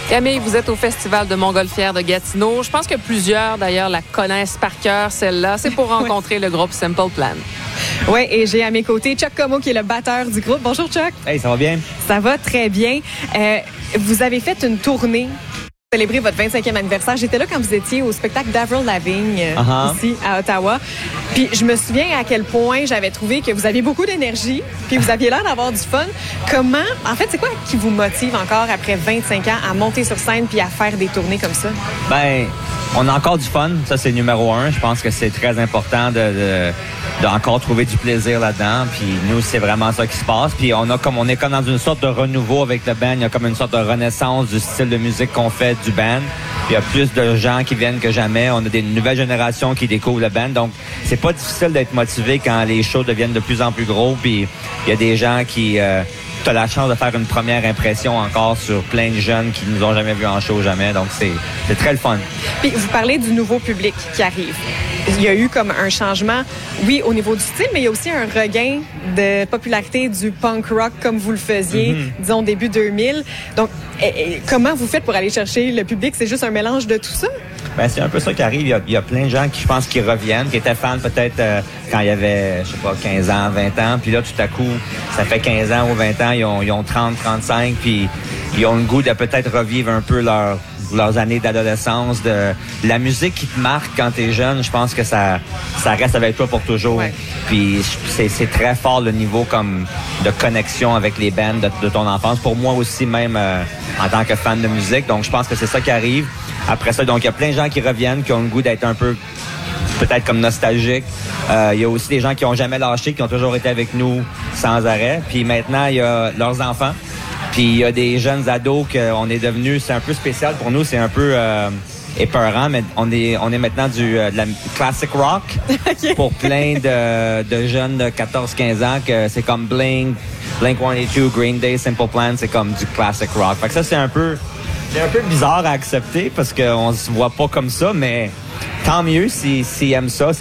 Camille, vous êtes au Festival de Montgolfière de Gatineau. Je pense que plusieurs, d'ailleurs, la connaissent par cœur, celle-là. C'est pour rencontrer le groupe Simple Plan. Oui, et j'ai à mes côtés Chuck Como, qui est le batteur du groupe. Bonjour, Chuck. Hey, ça va bien? Ça va très bien. Vous avez fait une tournée pour célébrer votre 25e anniversaire. J'étais là quand vous étiez au spectacle d'Avril Lavigne, ici, à Ottawa. Puis je me souviens à quel point j'avais trouvé que vous aviez beaucoup d'énergie, puis vous aviez l'air d'avoir du fun. En fait, c'est quoi qui vous motive encore après 25 ans à monter sur scène puis à faire des tournées comme ça? Ben, on a encore du fun. Ça, c'est numéro 1. Je pense que c'est très important de encore trouver du plaisir là-dedans. Puis nous, c'est vraiment ça qui se passe. Puis on est comme dans une sorte de renouveau avec le band. Il y a comme une sorte de renaissance du style de musique qu'on fait du band. Puis il y a plus de gens qui viennent que jamais. On a des nouvelles générations qui découvrent le band. Donc, c'est pas difficile d'être motivé quand les shows deviennent de plus en plus gros. Puis il y a des gens qui... t'as la chance de faire une première impression encore sur plein de jeunes qui nous ont jamais vus en show, jamais. Donc, c'est très le fun. Puis, vous parlez du nouveau public qui arrive. Il y a eu comme un changement, oui, au niveau du style, mais il y a aussi un regain de popularité du punk rock comme vous le faisiez, disons, début 2000. Donc, comment vous faites pour aller chercher le public? C'est juste un mélange de tout ça? Ben, c'est un peu ça qui arrive. Il y a plein de gens qui, je pense, qui reviennent, qui étaient fans peut-être quand il y avait, je sais pas, 15 ans, 20 ans. Puis là, tout à coup, ça fait 15 ans ou 20 ans, ils ont 30, 35, puis ils ont le goût de peut-être revivre un peu leurs années d'adolescence, de la musique qui te marque quand t'es jeune. Je pense que ça reste avec toi pour toujours. Ouais. Puis c'est très fort le niveau comme de connexion avec les bands de ton enfance. Pour moi aussi, même en tant que fan de musique. Donc, je pense que c'est ça qui arrive. Après ça, donc, il y a plein de gens qui reviennent, qui ont le goût d'être un peu, peut-être comme nostalgiques. Il y a aussi des gens qui ont jamais lâché, qui ont toujours été avec nous sans arrêt. Puis maintenant, il y a leurs enfants. Puis il y a des jeunes ados qu'on est devenus, c'est un peu spécial pour nous, c'est un peu épeurant, mais on est maintenant de la classic rock okay. Pour plein de jeunes de 14-15 ans, que c'est comme Blink-182, Green Day, Simple Plan, c'est comme du classic rock. Fait que ça, c'est un peu bizarre à accepter parce qu'on se voit pas comme ça, mais tant mieux s'ils aiment ça.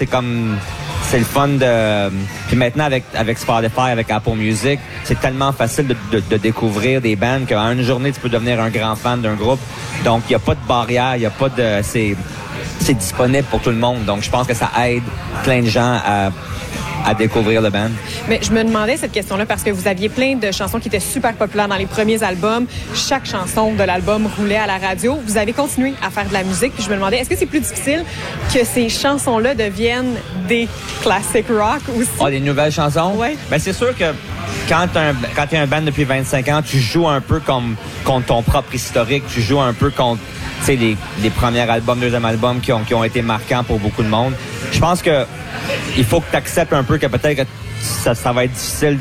C'est le fun de... Puis maintenant, avec Spotify, avec Apple Music, c'est tellement facile de découvrir des bands qu'en une journée, tu peux devenir un grand fan d'un groupe. Donc, il n'y a pas de barrière, il n'y a pas de... C'est disponible pour tout le monde. Donc, je pense que ça aide plein de gens à découvrir le band. Mais je me demandais cette question-là parce que vous aviez plein de chansons qui étaient super populaires dans les premiers albums. Chaque chanson de l'album roulait à la radio. Vous avez continué à faire de la musique. Puis je me demandais, est-ce que c'est plus difficile que ces chansons-là deviennent des classic rock aussi? Ah, des nouvelles chansons? Oui. Ben, c'est sûr que quand t'es un band depuis 25 ans, tu joues un peu comme contre ton propre historique. Tu joues un peu contre les premiers albums, deuxième albums qui ont été marquants pour beaucoup de monde. Je pense que il faut que tu acceptes un peu que peut-être que ça va être difficile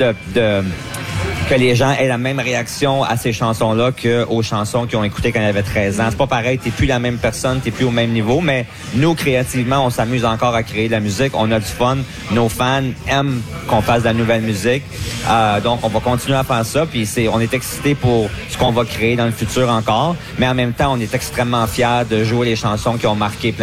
que les gens aient la même réaction à ces chansons-là qu'aux chansons qu'ils ont écoutées quand ils avaient 13 ans. C'est pas pareil, t'es plus la même personne, t'es plus au même niveau, mais nous, créativement, on s'amuse encore à créer de la musique, on a du fun, nos fans aiment qu'on fasse de la nouvelle musique, donc on va continuer à faire ça, puis on est excités pour ce qu'on va créer dans le futur encore, mais en même temps, on est extrêmement fiers de jouer les chansons qui ont marqué plein